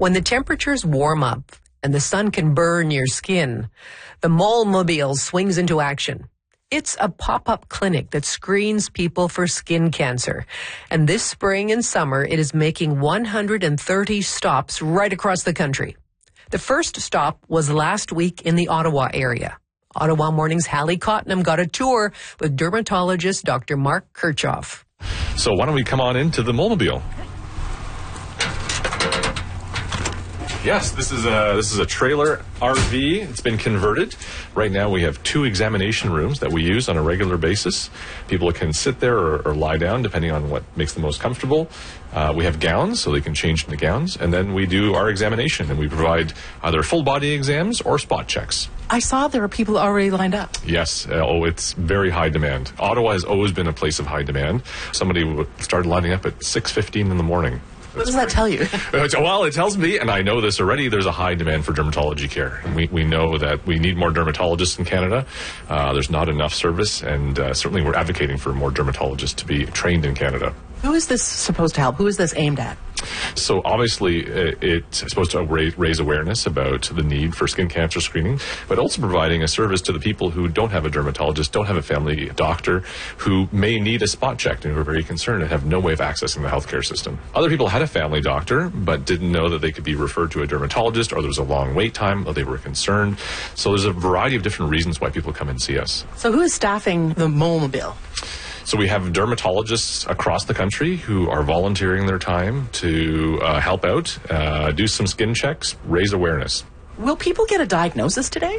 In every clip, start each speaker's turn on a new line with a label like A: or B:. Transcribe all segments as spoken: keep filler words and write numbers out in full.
A: When the temperatures warm up and the sun can burn your skin, the Mole-mobile swings into action. It's a pop-up clinic that screens people for skin cancer. And this spring and summer, it is making one hundred thirty stops right across the country. The first stop was last week in the Ottawa area. Ottawa Morning's Hallie Cottenham got a tour with dermatologist Doctor Mark Kirchhoff.
B: So why don't we come on into the Mole-mobile? Yes, this is a this is a trailer R V. It's been converted. Right now we have two examination rooms that we use on a regular basis. People can sit there or, or lie down depending on what makes them most comfortable. Uh, we have gowns so they can change into gowns, and then we do our examination and we provide either full body exams or spot checks.
C: I saw there were people already lined up.
B: Yes. Uh, oh, it's very high demand. Ottawa has always been a place of high demand. Somebody w- started lining up at six fifteen in the morning.
C: What does that tell you?
B: Well, it tells me, and I know this already, there's a high demand for dermatology care. And we, we know that we need more dermatologists in Canada. Uh, there's not enough service, and uh, certainly we're advocating for more dermatologists to be trained in Canada.
C: Who is this supposed to help? Who is this aimed at?
B: So obviously it's supposed to raise awareness about the need for skin cancer screening, but also providing a service to the people who don't have a dermatologist, don't have a family doctor, who may need a spot check and who are very concerned and have no way of accessing the healthcare system. Other people had a family doctor but didn't know that they could be referred to a dermatologist, or there was a long wait time, or they were concerned. So there's a variety of different reasons why people come and see us.
C: So who is staffing the Mole-mobile?
B: So we have dermatologists across the country who are volunteering their time to uh, help out, uh, do some skin checks, raise awareness.
C: Will people get a diagnosis today?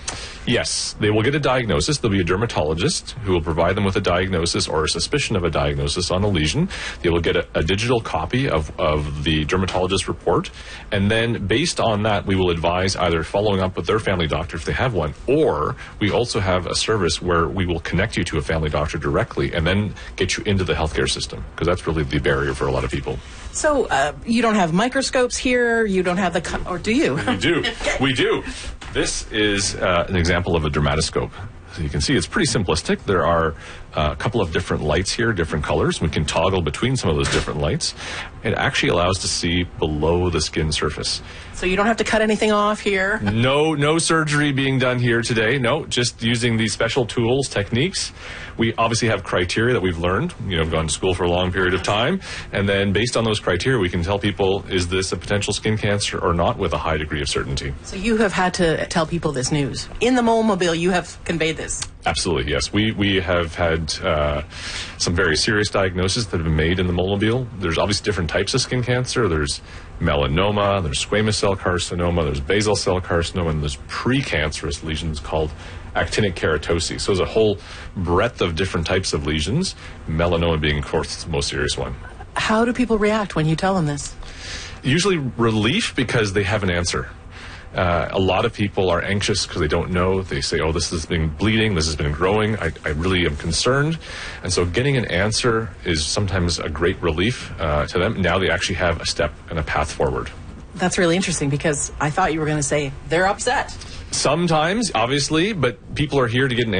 B: Yes, they will get a diagnosis. There'll be a dermatologist who will provide them with a diagnosis or a suspicion of a diagnosis on a lesion. They will get a, a digital copy of, of the dermatologist report. And then based on that, we will advise either following up with their family doctor if they have one, or we also have a service where we will connect you to a family doctor directly and then get you into the healthcare system, because that's really the barrier for a lot of people.
C: So uh, you don't have microscopes here, you don't have the, co- or do you?
B: We do. We do. This is uh, an example of a dermatoscope. So you can see it's pretty simplistic. There are uh, a couple of different lights here, different colors. We can toggle between some of those different lights. It actually allows to see below the skin surface.
C: So you don't have to cut anything off here?
B: No, no surgery being done here today. No, just using these special tools, techniques. We obviously have criteria that we've learned. You know, I've gone to school for a long period of time. And then based on those criteria, we can tell people, is this a potential skin cancer or not, with a high degree of certainty.
C: So you have had to tell people this news. In the Mole-mobile, you have conveyed this.
B: Absolutely, yes. We we have had uh, some very serious diagnoses that have been made in the Mole-mobile. There's obviously different types of skin cancer. There's melanoma, there's squamous cell carcinoma, there's basal cell carcinoma, and there's precancerous lesions called actinic keratosis. So there's a whole breadth of different types of lesions, melanoma being, of course, the most serious one.
C: How do people react when you tell them this?
B: Usually relief, because they have an answer. Uh, a lot of people are anxious because they don't know. They say, oh, this has been bleeding, this has been growing, I, I really am concerned. And so getting an answer is sometimes a great relief uh, to them. Now they actually have a step and a path forward.
C: That's really interesting, because I thought you were going to say they're upset.
B: Sometimes, obviously, but people are here to get an answer.